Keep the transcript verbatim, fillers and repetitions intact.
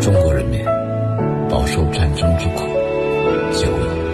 中国人民饱受战争之苦久矣。